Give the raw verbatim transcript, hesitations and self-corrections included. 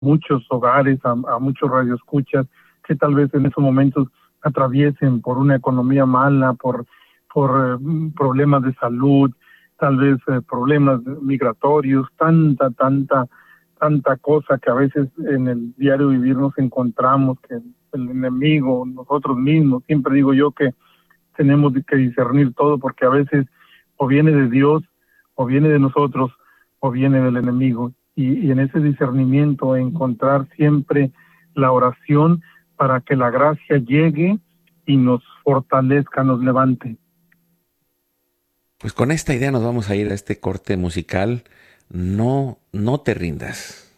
muchos hogares, a, a muchos radioescuchas que tal vez en esos momentos atraviesen por una economía mala, por, por eh, problemas de salud, tal vez eh, problemas migratorios, tanta, tanta, tanta cosa que a veces en el diario vivir nos encontramos, que el enemigo, nosotros mismos, siempre digo yo que tenemos que discernir todo porque a veces o viene de Dios, o viene de nosotros, o viene del enemigo. Y, y en ese discernimiento encontrar siempre la oración para que la gracia llegue y nos fortalezca, nos levante. Pues con esta idea nos vamos a ir a este corte musical. No, no te rindas.